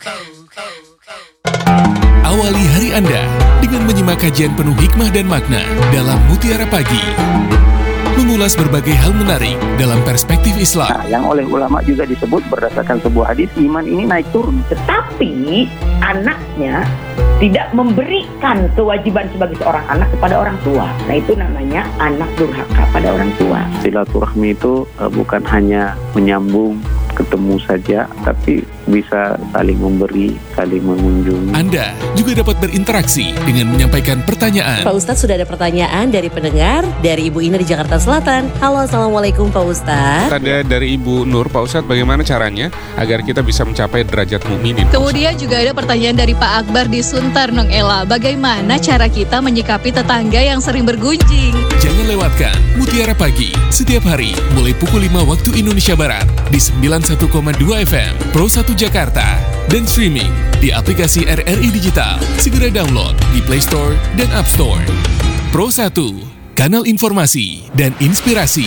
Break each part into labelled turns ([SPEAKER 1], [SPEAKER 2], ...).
[SPEAKER 1] Awali hari Anda dengan menyimak kajian penuh hikmah dan makna dalam Mutiara Pagi. Mengulas berbagai hal menarik dalam perspektif Islam.
[SPEAKER 2] Nah, yang oleh ulama juga disebut berdasarkan sebuah hadis, iman ini naik turun.
[SPEAKER 3] Tetapi anaknya tidak memberikan kewajiban sebagai seorang anak kepada orang tua. Nah, itu namanya anak durhaka pada orang tua.
[SPEAKER 2] Silaturahmi itu bukan hanya menyambung ketemu saja, tapi bisa saling memberi, saling mengunjungi.
[SPEAKER 1] Anda juga dapat berinteraksi dengan menyampaikan pertanyaan.
[SPEAKER 4] Pak Ustadz, sudah ada pertanyaan dari pendengar, dari Ibu Ina di Jakarta Selatan. Halo, Assalamualaikum Pak Ustadz.
[SPEAKER 5] Ada dari Ibu Nur. Pak Ustadz, bagaimana caranya agar kita bisa mencapai derajat mukminin?
[SPEAKER 6] Kemudian juga ada pertanyaan dari Pak Akbar di Suntar, Nong Ella. Bagaimana cara kita menyikapi tetangga yang sering bergunjing?
[SPEAKER 1] Jangan lewatkan Mutiara Pagi setiap hari mulai pukul 5 waktu Indonesia Barat di 91,2 FM Pro 1 Jakarta dan streaming di aplikasi RRI Digital. Segera download di Play Store dan App Store. Pro 1, kanal informasi dan inspirasi.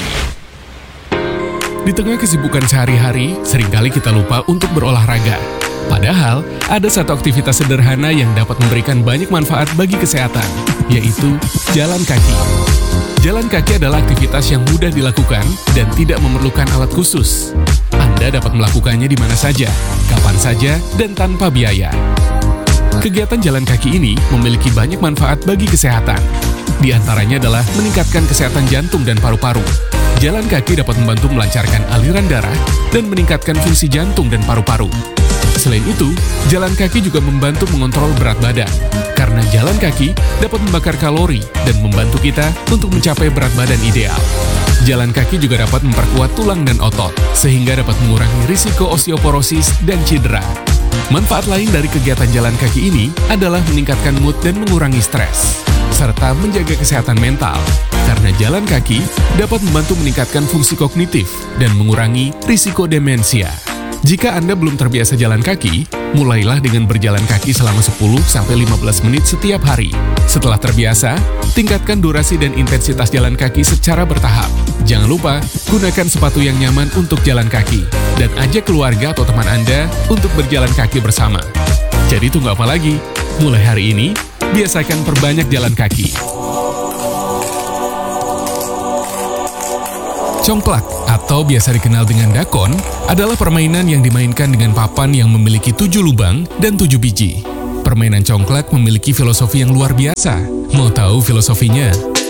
[SPEAKER 1] Di tengah kesibukan sehari-hari, seringkali kita lupa untuk berolahraga. Padahal, ada satu aktivitas sederhana yang dapat memberikan banyak manfaat bagi kesehatan, yaitu jalan kaki. Jalan kaki adalah aktivitas yang mudah dilakukan dan tidak memerlukan alat khusus. Anda dapat melakukannya di mana saja, kapan saja, dan tanpa biaya. Kegiatan jalan kaki ini memiliki banyak manfaat bagi kesehatan. Di antaranya adalah meningkatkan kesehatan jantung dan paru-paru. Jalan kaki dapat membantu melancarkan aliran darah dan meningkatkan fungsi jantung dan paru-paru. Selain itu, jalan kaki juga membantu mengontrol berat badan. Karena jalan kaki dapat membakar kalori dan membantu kita untuk mencapai berat badan ideal. Jalan kaki juga dapat memperkuat tulang dan otot, sehingga dapat mengurangi risiko osteoporosis dan cedera. Manfaat lain dari kegiatan jalan kaki ini adalah meningkatkan mood dan mengurangi stres, serta menjaga kesehatan mental. Karena jalan kaki dapat membantu meningkatkan fungsi kognitif dan mengurangi risiko demensia. Jika Anda belum terbiasa jalan kaki, mulailah dengan berjalan kaki selama 10-15 menit setiap hari. Setelah terbiasa, tingkatkan durasi dan intensitas jalan kaki secara bertahap. Jangan lupa, gunakan sepatu yang nyaman untuk jalan kaki. Dan ajak keluarga atau teman Anda untuk berjalan kaki bersama. Jadi tunggu apa lagi? Mulai hari ini, biasakan perbanyak jalan kaki. Congklak, atau biasa dikenal dengan dakon, adalah permainan yang dimainkan dengan papan yang memiliki 7 lubang dan 7 biji. Permainan congklak memiliki filosofi yang luar biasa. Mau tahu filosofinya?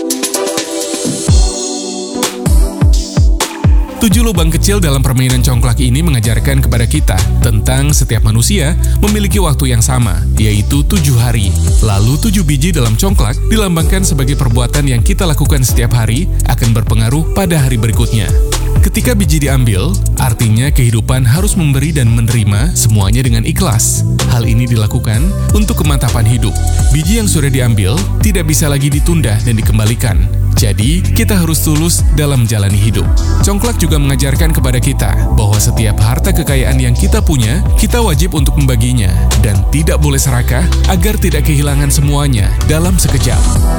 [SPEAKER 1] 7 lubang kecil dalam permainan congklak ini mengajarkan kepada kita tentang setiap manusia memiliki waktu yang sama, yaitu 7 hari. Lalu 7 biji dalam congklak dilambangkan sebagai perbuatan yang kita lakukan setiap hari akan berpengaruh pada hari berikutnya. Ketika biji diambil, artinya kehidupan harus memberi dan menerima semuanya dengan ikhlas. Hal ini dilakukan untuk kemantapan hidup. Biji yang sudah diambil tidak bisa lagi ditunda dan dikembalikan. Jadi, kita harus tulus dalam menjalani hidup. Congklak juga mengajarkan kepada kita bahwa setiap harta kekayaan yang kita punya, kita wajib untuk membaginya dan tidak boleh serakah agar tidak kehilangan semuanya dalam sekejap.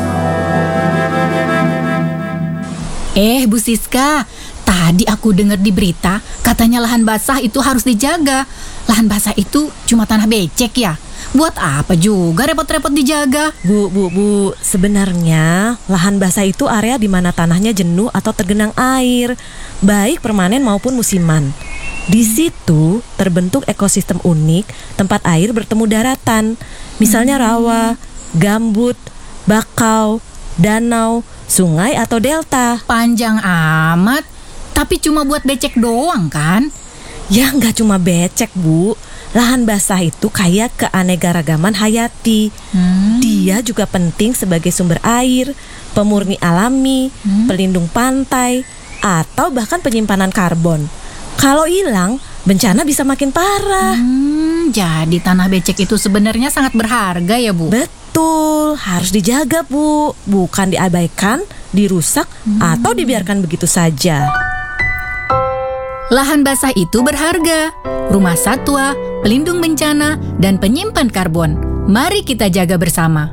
[SPEAKER 7] Bu Siska, tadi aku dengar di berita, katanya lahan basah itu harus dijaga. Lahan basah itu cuma tanah becek ya? Buat apa juga repot-repot dijaga?
[SPEAKER 4] Bu, sebenarnya lahan basah itu area di mana tanahnya jenuh atau tergenang air, baik permanen maupun musiman. Di situ terbentuk ekosistem unik, tempat air bertemu daratan, misalnya rawa, gambut, bakau, danau, sungai atau delta.
[SPEAKER 7] Panjang amat, tapi cuma buat becek doang kan?
[SPEAKER 4] Ya nggak cuma becek, Bu. Lahan basah itu kaya keanekaragaman hayati. Dia juga penting sebagai sumber air, pemurni alami, pelindung pantai, atau bahkan penyimpanan karbon. Kalau hilang, bencana bisa makin parah.
[SPEAKER 7] Jadi tanah becek itu sebenarnya sangat berharga ya, Bu?
[SPEAKER 4] Betul, harus dijaga, Bu. Bukan diabaikan, dirusak, atau dibiarkan begitu saja.
[SPEAKER 7] Lahan basah itu berharga. Rumah satwa, pelindung bencana, dan penyimpan karbon. Mari kita jaga bersama.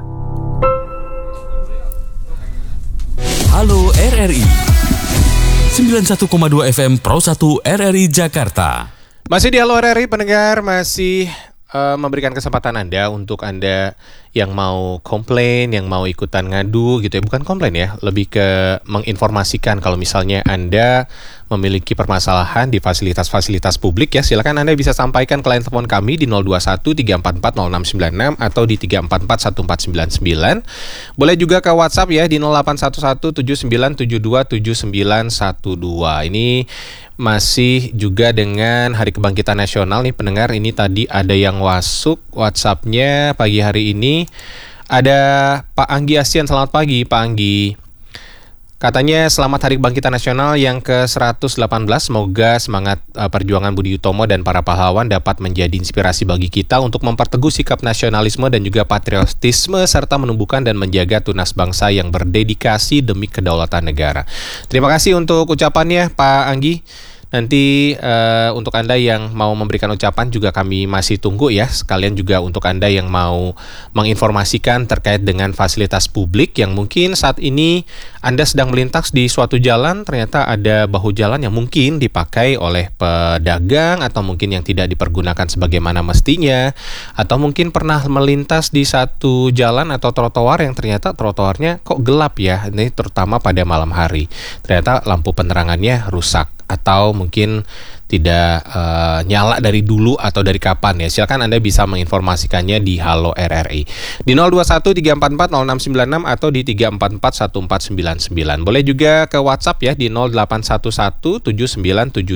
[SPEAKER 8] Halo RRI 91,2 FM Pro 1 RRI Jakarta.
[SPEAKER 5] Masih di Halo RRI, pendengar, masih
[SPEAKER 9] memberikan kesempatan Anda untuk Anda yang mau komplain, yang mau ikutan ngadu gitu ya. Bukan komplain ya, lebih ke menginformasikan kalau misalnya Anda memiliki permasalahan di fasilitas-fasilitas publik ya. Silakan Anda bisa sampaikan ke line telepon kami di 021 344 0696 atau di 344 1499. Boleh juga ke WhatsApp ya di 0811 7972 7912. Ini masih juga dengan Hari Kebangkitan Nasional nih pendengar. Ini tadi ada yang masuk WhatsApp-nya pagi hari ini. Ada Pak Anggi Asian, selamat pagi Pak Anggi. Katanya selamat Hari Kebangkitan Nasional yang ke-118. Semoga semangat perjuangan Budi Utomo dan para pahlawan dapat menjadi inspirasi bagi kita untuk memperteguh sikap nasionalisme dan juga patriotisme serta menumbuhkan dan menjaga tunas bangsa yang berdedikasi demi kedaulatan negara. Terima kasih untuk ucapannya Pak Anggi. Nanti untuk Anda yang mau memberikan ucapan juga kami masih tunggu ya. Sekalian juga untuk Anda yang mau menginformasikan terkait dengan fasilitas publik yang mungkin saat ini Anda sedang melintas di suatu jalan, ternyata ada bahu jalan yang mungkin dipakai oleh pedagang atau mungkin yang tidak dipergunakan sebagaimana mestinya, atau mungkin pernah melintas di satu jalan atau trotoar yang ternyata trotoarnya kok gelap ya. Ini terutama pada malam hari. Ternyata lampu penerangannya rusak atau mungkin tidak nyala dari dulu atau dari kapan ya. Silakan Anda bisa menginformasikannya di Halo RRI di 021 344 0696 atau di 344 1499. Boleh juga ke WhatsApp ya di 0811 7972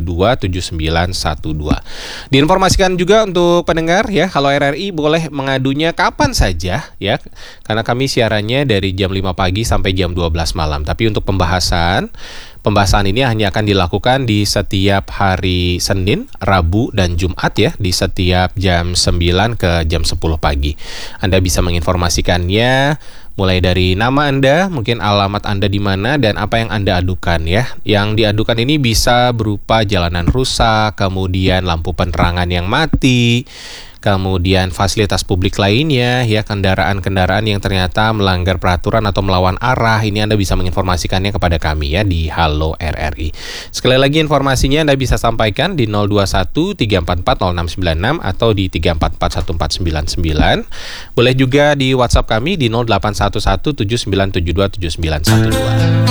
[SPEAKER 9] 7912. Diinformasikan juga untuk pendengar ya, Halo RRI boleh mengadunya kapan saja ya, karena kami siarannya dari jam 5 pagi sampai jam 12 malam. Tapi untuk pembahasan ini hanya akan dilakukan di setiap hari Senin, Rabu, dan Jumat ya, di setiap jam 9 ke jam 10 pagi. Anda bisa menginformasikannya mulai dari nama Anda, mungkin alamat Anda di mana, dan apa yang Anda adukan ya. Yang diadukan ini bisa berupa jalanan rusak, kemudian lampu penerangan yang mati, kemudian fasilitas publik lainnya ya, kendaraan-kendaraan yang ternyata melanggar peraturan atau melawan arah. Ini Anda bisa menginformasikannya kepada kami ya di Halo RRI. Sekali lagi informasinya Anda bisa sampaikan di 021 344 0696 atau di 344 1499. Boleh juga di WhatsApp kami di 0811 7972 7912.